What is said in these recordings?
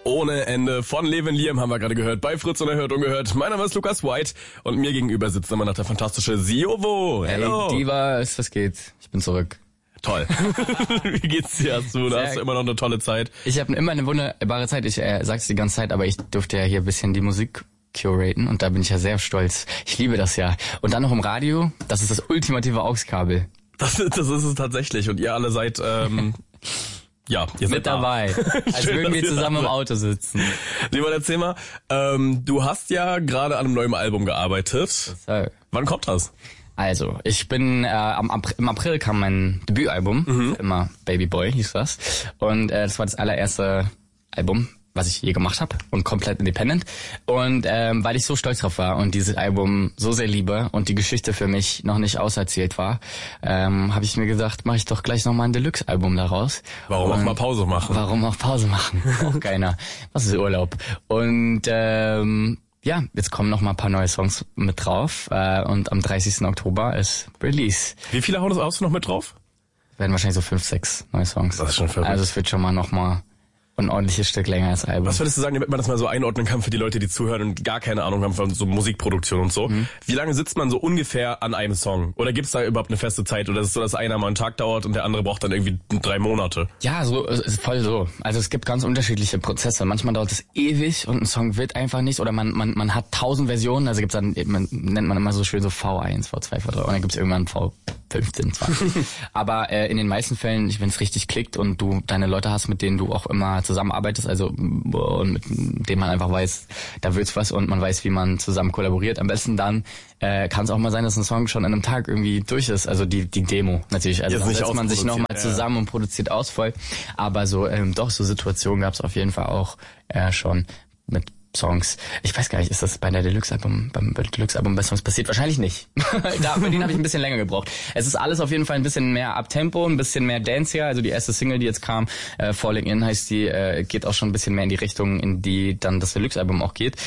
Ohne Ende von Levin Liam haben wir gerade gehört bei Fritz und Erhört Ungehört. Mein Name ist Lukas White und mir gegenüber sitzt immer noch der fantastische Siovo. Hello. Hey Divas, was geht? Ich bin zurück. Toll. Wie geht's dir? Hast du immer noch eine tolle Zeit? Ich habe immer eine wunderbare Zeit. Ich sag's die ganze Zeit, aber ich durfte ja hier ein bisschen die Musik curaten und da bin ich ja sehr stolz. Ich liebe das ja. Und dann noch im Radio, das ist das ultimative AUX-Kabel. Das ist es tatsächlich und ihr alle seid... Ja, ihr seid mit dabei, als Schön, würden wir zusammen im Auto sitzen. Lieber, erzähl mal, du hast ja gerade an einem neuen Album gearbeitet. So. Wann kommt das? Also, ich bin im April kam mein Debütalbum, immer Baby Boy hieß das. Und das war das allererste Album, was ich je gemacht habe und komplett independent. Und weil ich so stolz drauf war und dieses Album so sehr liebe und die Geschichte für mich noch nicht auserzählt war, habe ich mir gedacht, mache ich doch gleich nochmal ein Deluxe-Album daraus. Warum auch mal Pause machen? Warum auch Pause machen? Auch keiner. Was ist Urlaub? Und ja, jetzt kommen noch mal ein paar neue Songs mit drauf und am 30. Oktober ist Release. Wie viele hast du noch mit drauf? Werden wahrscheinlich so 5, 6 neue Songs. Das ist schon verrückt. Also es wird schon mal noch mal ein ordentliches Stück länger als Album. Was würdest du sagen, damit man das mal so einordnen kann für die Leute, die zuhören und gar keine Ahnung haben von so Musikproduktion und so? Wie lange sitzt man so ungefähr an einem Song? Oder gibt's da überhaupt eine feste Zeit? Oder ist es so, dass einer mal einen Tag dauert und der andere braucht dann irgendwie 3 Monate? Ja, so ist voll so. Also es gibt ganz unterschiedliche Prozesse. Manchmal dauert es ewig und ein Song wird einfach nicht. Oder man hat 1000 Versionen. Also gibt's dann, nennt man immer so schön so V1, V2, V3. Und dann gibt's irgendwann V15, 20. Aber in den meisten Fällen, wenn es richtig klickt und du deine Leute hast, mit denen du auch immer zusammenarbeitest, also und mit denen man einfach weiß, da wird's was und man weiß, wie man zusammen kollaboriert. Am besten dann kann es auch mal sein, dass ein Song schon an einem Tag irgendwie durch ist. Also die Demo natürlich. Also dann setzt man sich nochmal zusammen und produziert aus voll. Aber so doch, so Situationen gab's auf jeden Fall auch schon mit Songs. Ich weiß gar nicht, ist das bei der Deluxe-Album, beim Deluxe-Album bei Songs passiert? Wahrscheinlich nicht. Bei denen habe ich ein bisschen länger gebraucht. Es ist alles auf jeden Fall ein bisschen mehr Uptempo, ein bisschen mehr Dancier. Also die erste Single, die jetzt kam, Falling In heißt die, geht auch schon ein bisschen mehr in die Richtung, in die dann das Deluxe-Album auch geht.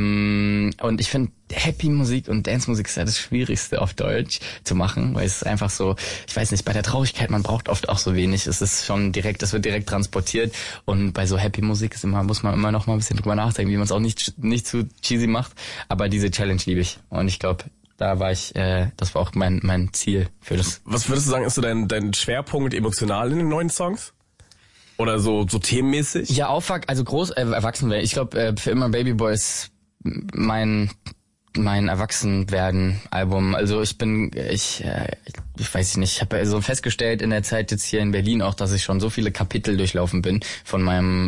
Und ich finde, Happy Musik und Dance Musik ist ja das Schwierigste auf Deutsch zu machen, weil es ist einfach so, ich weiß nicht, bei der Traurigkeit, man braucht oft auch so wenig, es ist schon direkt, das wird direkt transportiert und bei so Happy Musik muss man immer noch mal ein bisschen drüber nachdenken, wie man es auch nicht zu cheesy macht, aber diese Challenge liebe ich und ich glaube, da war ich, das war auch mein Ziel für das. Was würdest du sagen, ist so dein Schwerpunkt emotional in den neuen Songs? Oder so themenmäßig? Ja, also groß erwachsen werden. Ich glaube, für immer Baby Boy ist mein Erwachsenwerden-Album. Also ich weiß nicht, ich habe so festgestellt in der Zeit jetzt hier in Berlin auch, dass ich schon so viele Kapitel durchlaufen bin in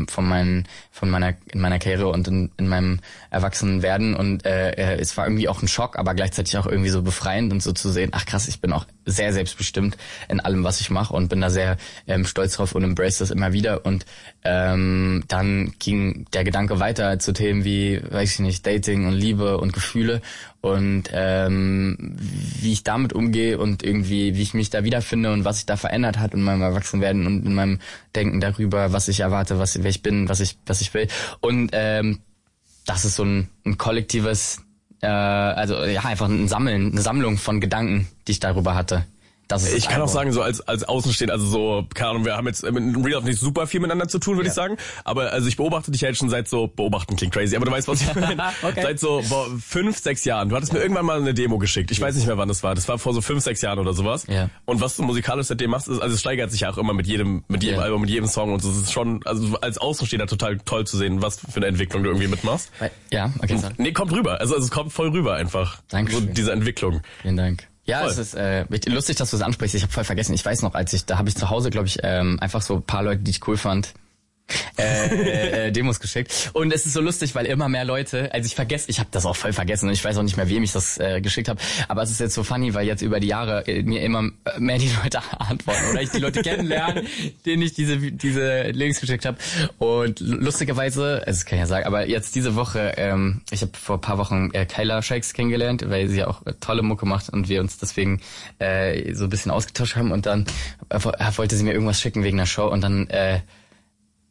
meiner Karriere und in meinem Erwachsenwerden und es war irgendwie auch ein Schock, aber gleichzeitig auch irgendwie so befreiend und so zu sehen, ach krass, ich bin auch sehr selbstbestimmt in allem, was ich mache und bin da sehr stolz drauf und embrace das immer wieder und dann ging der Gedanke weiter zu Themen wie, weiß ich nicht, Dating und Liebe und Gefühle und wie ich damit umgehe und irgendwie, wie ich mich da wiederfinde und was sich da verändert hat in meinem Erwachsenwerden und in meinem Denken darüber, was ich erwarte, wer ich bin, was ich will. Und das ist so ein kollektives, also ja, einfach eine Sammlung von Gedanken, die ich darüber hatte. Ich kann auch sagen, so als Außenstehender, also so, keine Ahnung, wir haben jetzt mit Real Life nicht super viel miteinander zu tun, würde ich sagen. Aber also ich beobachte dich ja jetzt schon beobachten klingt crazy, aber du weißt, was ich meine. Okay. Seit so 5, 6 Jahren. Du hattest mir irgendwann mal eine Demo geschickt. Ich weiß nicht mehr, wann das war. Das war vor so 5, 6 Jahren oder sowas. Ja. Und was du musikalisch seitdem machst, ist, also es steigert sich ja auch immer mit jedem Album, mit jedem Song. Und es ist schon, also als Außenstehender total toll zu sehen, was für eine Entwicklung du irgendwie mitmachst. Ja, okay. Nee, kommt rüber. Also es kommt voll rüber einfach. Dankeschön. So diese Entwicklung. Vielen Dank. Ja, voll. Es ist lustig, dass du es ansprichst. Ich habe voll vergessen. Ich weiß noch, da habe ich zu Hause, glaube ich, einfach so ein paar Leute, die ich cool fand, Demos geschickt. Und es ist so lustig, weil immer mehr Leute, also ich habe das auch voll vergessen und ich weiß auch nicht mehr, wem ich das geschickt habe. Aber es ist jetzt so funny, weil jetzt über die Jahre mir immer mehr die Leute antworten oder ich die Leute kennenlerne, denen ich diese Links geschickt habe. Und lustigerweise, also das kann ich ja sagen, aber jetzt diese Woche, ich habe vor ein paar Wochen Kyla Shakes kennengelernt, weil sie ja auch tolle Mucke macht und wir uns deswegen so ein bisschen ausgetauscht haben und dann wollte sie mir irgendwas schicken wegen der Show und dann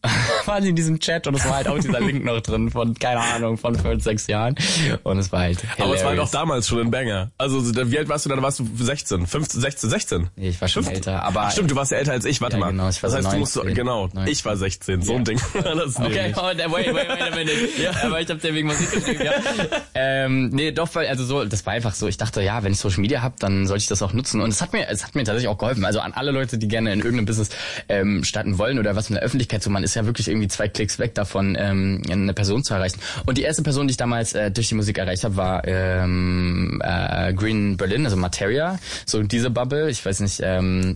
quasi in diesem Chat und es war halt auch dieser Link noch drin von, keine Ahnung, von 5, 6 Jahren. Und es war halt hilarious. Aber es war halt auch damals schon ein Banger. Also wie alt warst du dann? Warst du 16? 15, 16, 16? Nee, ich war schon älter. Aber stimmt, du warst ja älter als ich. Warte mal. Genau, ich war das heißt, 19, du musst genau. 19. Ich war 16. So ein Ding. Das okay, wait a minute. Ja, aber ich hab dir wegen Musik geschrieben, ja. Nee, doch, weil, also so, das war einfach so, ich dachte, ja, wenn ich Social Media habe, dann sollte ich das auch nutzen. Und es hat mir tatsächlich auch geholfen. Also an alle Leute, die gerne in irgendeinem Business starten wollen oder was in der Öffentlichkeit so, man ist ja wirklich irgendwie 2 Klicks weg davon, eine Person zu erreichen. Und die erste Person, die ich damals durch die Musik erreicht habe, war Green Berlin, also Materia. So diese Bubble, ich weiß nicht,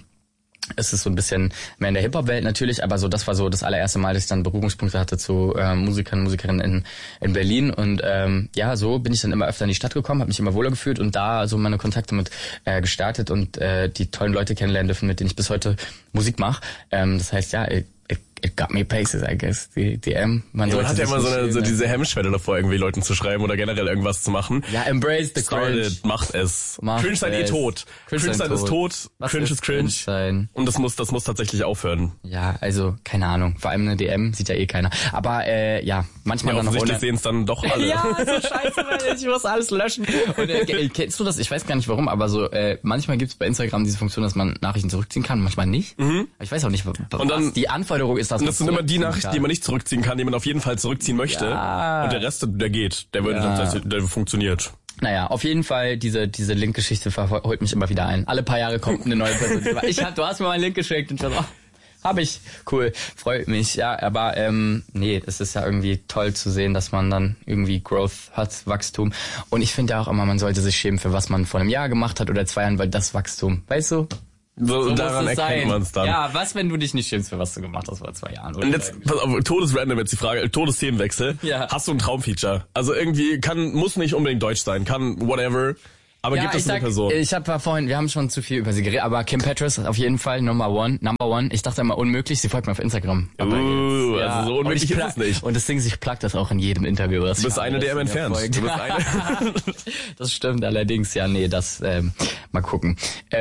es ist so ein bisschen mehr in der Hip-Hop-Welt natürlich, aber so das war so das allererste Mal, dass ich dann Berührungspunkte hatte zu Musikerinnen in Berlin. Und ja, so bin ich dann immer öfter in die Stadt gekommen, habe mich immer wohler gefühlt und da so meine Kontakte mit gestartet und die tollen Leute kennenlernen dürfen, mit denen ich bis heute Musik mache. Das heißt, ja, it got me places, I guess. Die DM. Man hat ja immer so diese Hemmschwelle davor, irgendwie Leuten zu schreiben oder generell irgendwas zu machen. Ja, embrace the cringe. Macht es. Cringe sein tot. Cringe sein ist tot. Cringe ist cringe. Sein? Und das muss tatsächlich aufhören. Ja, also, keine Ahnung. Vor allem eine DM sieht ja eh keiner. Aber, ja, manchmal dann noch offensichtlich sehen es dann doch alle. Ja, so scheiße, weil ich muss alles löschen. Und, kennst du das? Ich weiß gar nicht warum, aber so, manchmal gibt's bei Instagram diese Funktion, dass man Nachrichten zurückziehen kann, manchmal nicht. Ich weiß auch nicht, und dann, die Anforderung ist, das sind immer die Nachrichten, die man nicht zurückziehen kann, die man auf jeden Fall zurückziehen möchte. Ja. Und der Rest, der geht. Der funktioniert. Naja, auf jeden Fall, diese Link-Geschichte holt mich immer wieder ein. Alle paar Jahre kommt eine neue Person. Du hast mir mal einen Link geschickt und schon, hab ich. Cool, freut mich. Ja, aber nee, es ist ja irgendwie toll zu sehen, dass man dann irgendwie Growth hat, Wachstum. Und ich finde ja auch immer, man sollte sich schämen für was man vor einem Jahr gemacht hat oder 2 Jahren, weil das Wachstum, weißt du? So daran erkennt man es dann. Ja, was, wenn du dich nicht schämst für was du gemacht hast vor 2 Jahren? Und jetzt, pass auf, todesrandom jetzt die Frage, Todesthemenwechsel. Ja. Hast du ein Traumfeature? Also irgendwie muss nicht unbedingt deutsch sein, kann whatever. Aber gibt es eine Person? Wir haben schon zu viel über sie geredet, aber Kim Petras auf jeden Fall Number one. Ich dachte immer unmöglich, sie folgt mir auf Instagram. Aber also so unmöglich ist es nicht. Und das Ding, ich plug das auch in jedem Interview. Du bist eine DM entfernt. Du bist eine. Das stimmt allerdings, ja, nee, das, mal gucken.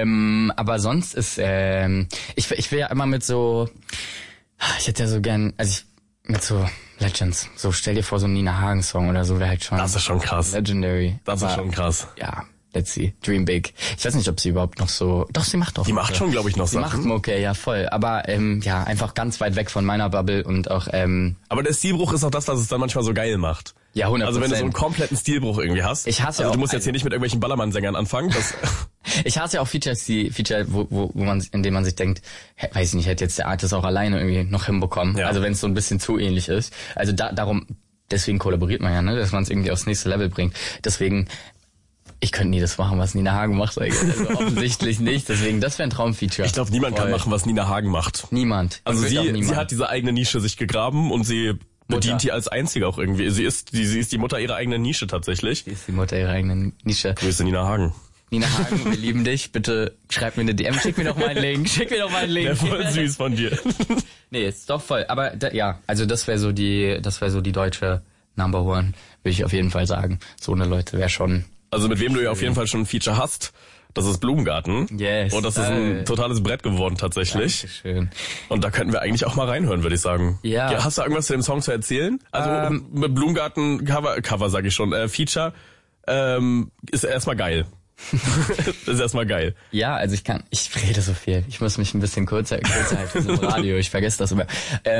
Aber sonst ist, ich will ja immer mit so, ich hätte ja so gern, mit so Legends. So, stell dir vor, so ein Nina Hagen Song oder so wäre halt schon. Das ist schon krass. Legendary. Das ist schon krass. Ja. Let's see. Dream big. Ich weiß nicht, ob sie überhaupt noch so... Doch, sie macht doch. Die macht schon, glaube ich, noch Sachen. Sie macht okay, ja, voll. Aber ja, einfach ganz weit weg von meiner Bubble und auch... Aber der Stilbruch ist auch das, was es dann manchmal so geil macht. Ja, 100%. Also wenn du so einen kompletten Stilbruch irgendwie hast. Ich hasse also du musst jetzt hier nicht mit irgendwelchen Ballermann-Sängern anfangen. Ich hasse ja auch Features, wo man, in denen man sich denkt, weiß ich nicht, hätte jetzt der Artist auch alleine irgendwie noch hinbekommen. Ja. Also wenn es so ein bisschen zu ähnlich ist. Also deswegen kollaboriert man ja, ne, dass man es irgendwie aufs nächste Level bringt. Deswegen... Ich könnte nie das machen, was Nina Hagen macht. Also offensichtlich nicht. Deswegen, das wäre ein Traumfeature. Ich glaube, niemand kann machen, was Nina Hagen macht. Niemand. Also sie hat diese eigene Nische sich gegraben und sie bedient die als Einzige auch irgendwie. Sie ist die Mutter ihrer eigenen Nische tatsächlich. Sie ist die Mutter ihrer eigenen Nische. Grüße Nina Hagen. Nina Hagen, wir lieben dich. Bitte schreib mir eine DM, schick mir doch mal einen Link. Wäre voll süß von dir. Nee, ist doch voll. Aber ja, also das wäre so die deutsche Number One, würde ich auf jeden Fall sagen. So eine Leute wäre schon... Also mit wem du ja auf jeden Fall schon ein Feature hast, das ist Blumengarten. Yes. Und das ist ein totales Brett geworden tatsächlich. Dankeschön. Und da könnten wir eigentlich auch mal reinhören, würde ich sagen. Ja. Hast du irgendwas zu dem Song zu erzählen? Also mit Blumengarten Cover sage ich schon, Feature ist erstmal geil. Das ist erstmal geil. Ja, also ich rede so viel. Ich muss mich ein bisschen kürzer halten im Radio. Ich vergesse das immer.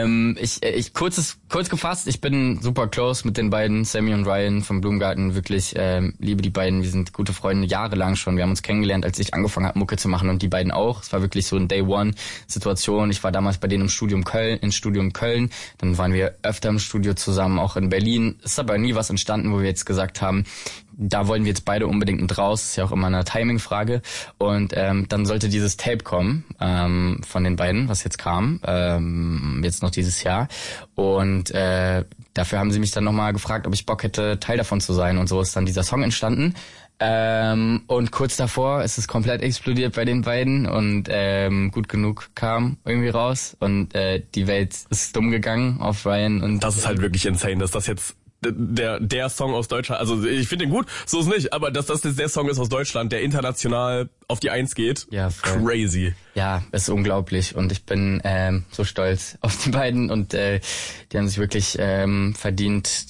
Kurz gefasst, ich bin super close mit den beiden, Sammy und Ryan vom Blumengarten. Wirklich liebe die beiden. Wir sind gute Freunde jahrelang schon. Wir haben uns kennengelernt, als ich angefangen habe, Mucke zu machen und die beiden auch. Es war wirklich so eine Day-One-Situation. Ich war damals bei denen im Studium Köln. Dann waren wir öfter im Studio zusammen, auch in Berlin. Es ist aber nie was entstanden, wo wir jetzt gesagt haben, da wollen wir jetzt beide unbedingt mit raus. Ist ja auch immer eine Timing-Frage. Und dann sollte dieses Tape kommen von den beiden, was jetzt kam, jetzt noch dieses Jahr. Und dafür haben sie mich dann nochmal gefragt, ob ich Bock hätte, Teil davon zu sein. Und so ist dann dieser Song entstanden. Und kurz davor ist es komplett explodiert bei den beiden und Gut genug kam irgendwie raus. Und die Welt ist dumm gegangen auf Ryan. Und das ist halt wirklich insane, dass das jetzt der Song aus Deutschland, also ich finde ihn gut, so ist nicht, aber dass das jetzt der Song ist aus Deutschland, der international auf die 1 geht, ja, crazy. Ja, ist unglaublich und ich bin so stolz auf die beiden und die haben sich wirklich verdient.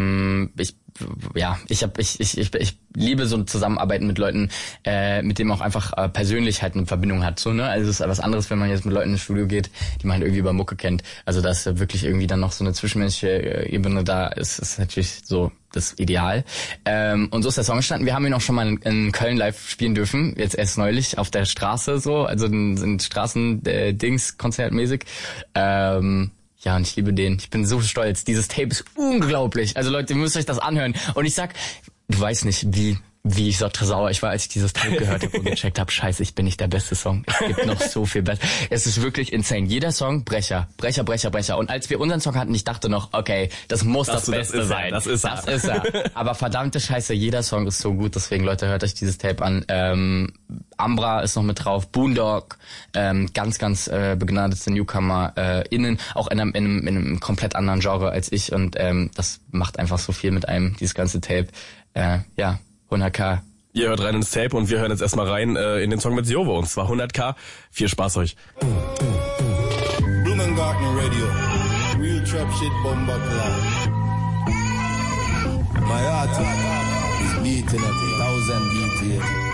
Ich liebe so ein Zusammenarbeiten mit Leuten, mit denen man auch einfach persönlich halt eine Verbindung hat. So, ne? Also es ist was anderes, wenn man jetzt mit Leuten ins Studio geht, die man halt irgendwie über Mucke kennt. Also dass wirklich irgendwie dann noch so eine zwischenmenschliche Ebene da ist natürlich so das Ideal. Und so ist der Song entstanden. Wir haben ihn auch schon mal in Köln live spielen dürfen, jetzt erst neulich auf der Straße so, also sind Straßen-Dings konzertmäßig. Ja, und ich liebe den. Ich bin so stolz. Dieses Tape ist unglaublich. Also Leute, ihr müsst euch das anhören. Und ich sag, du weißt nicht, wie ich so sauer ich war, als ich dieses Tape gehört habe und gecheckt habe, scheiße, ich bin nicht der beste Song. Es gibt noch so viel besser. Es ist wirklich insane. Jeder Song, Brecher. Und als wir unseren Song hatten, ich dachte noch, okay, das muss das Beste sein. Das ist er. Aber verdammte Scheiße, jeder Song ist so gut. Deswegen, Leute, hört euch dieses Tape an. Ambra ist noch mit drauf, Boondog, ganz begnadete Newcomer innen, auch in einem komplett anderen Genre als ich. Und das macht einfach so viel mit einem, dieses ganze Tape. 100k. Ihr hört rein ins Tape und wir hören jetzt erstmal rein in den Song mit Siovo und zwar 100k. Viel Spaß euch. Blumengarten Radio. Real trap shit bomba cloud. My heart is beating at 1,000 BPM.